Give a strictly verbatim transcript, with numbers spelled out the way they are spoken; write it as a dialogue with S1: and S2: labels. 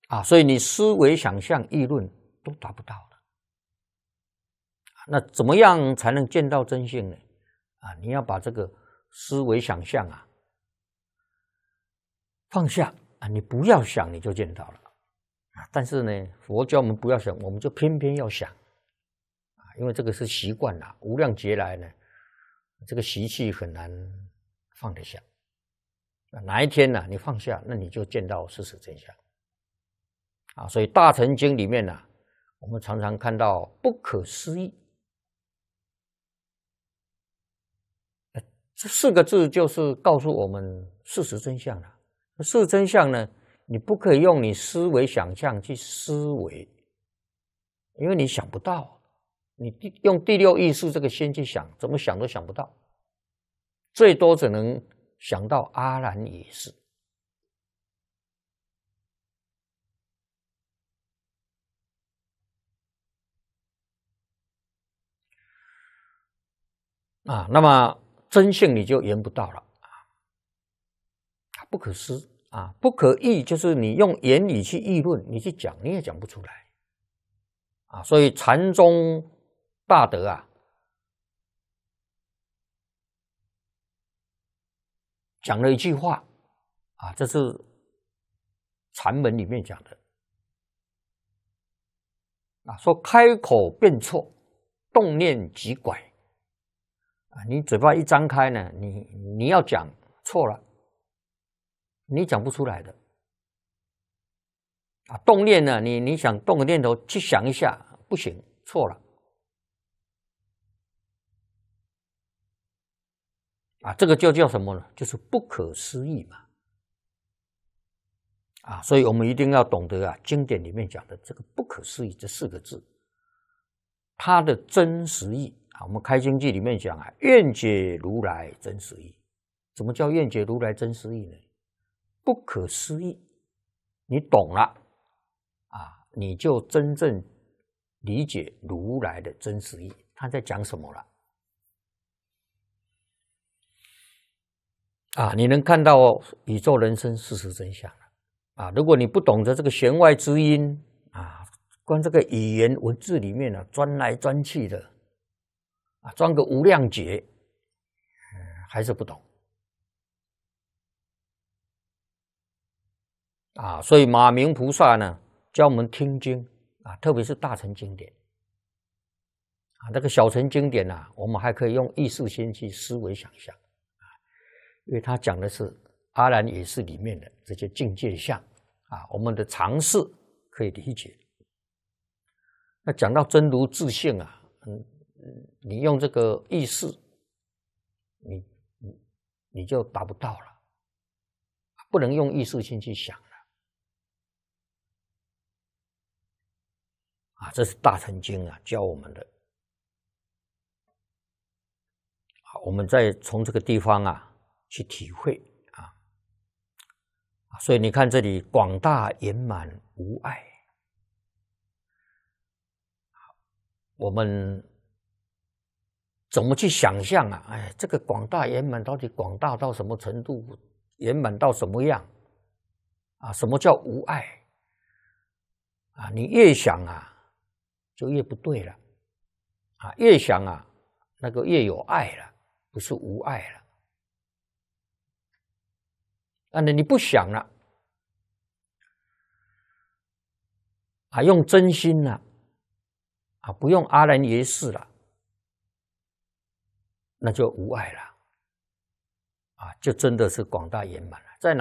S1: 啊，所以你思维、想象、议论都达不到的。那怎么样才能见到真性呢？啊，你要把这个思维、想象啊放下啊，你不要想，你就见到了。啊，但是呢，佛教我们不要想，我们就偏偏要想啊，因为这个是习惯啦，无量劫来呢，这个习气很难放得下。哪一天呢、啊，你放下，那你就见到事实真相。啊，所以《大乘经》里面呢、啊，我们常常看到不可思议，这四个字就是告诉我们事实真相了。事实真相呢，你不可以用你思维想象去思维，因为你想不到，你用第六意识这个心去想，怎么想都想不到，最多只能想到阿兰也是。啊，那么真性你就言不到了啊，不可思啊，不可议，就是你用言语去议论，你去讲你也讲不出来啊。所以禅宗大德啊，讲了一句话啊，这是禅门里面讲的啊，说开口便错，动念即拐。啊，你嘴巴一张开呢，你你要讲错了，你讲不出来的。啊，动念呢，你你想动个念头去想一下，不行，错了。啊，这个就叫什么呢？就是不可思议嘛。啊，所以我们一定要懂得啊，经典里面讲的这个不可思议这四个字，它的真实义。我们开经记里面讲啊，愿解如来真实义。什么叫愿解如来真实义呢？不可思议，你懂了啊，你就真正理解如来的真实义，他在讲什么了啊？你能看到宇宙人生事实真相了啊？如果你不懂得这个弦外之音啊，光这个语言文字里面呢、啊，钻来钻去的。啊，装个无量劫，嗯，还是不懂啊。所以马明菩萨呢，教我们听经啊，特别是大乘经典啊，这个小乘经典啊，我们还可以用意识心去思维想象啊，因为他讲的是阿兰也是里面的这些境界相啊，我们的常识可以理解。那讲到真如自性啊，嗯。你用这个意识，你你你就达不到了，不能用意识心去想了啊！这是大乘经啊教我们的。好，我们再从这个地方啊去体会啊。所以你看这里广大圆满无碍，我们。怎么去想象啊？哎，这个广大圆满到底广大到什么程度？圆满到什么样？啊，什么叫无碍？啊，你越想啊，就越不对了。啊，越想啊，那个越有爱了，不是无爱了。啊，那你不想了，啊，用真心了，啊，不用阿兰耶识了。那就无碍了，啊，就真的是广大圆满了。在哪？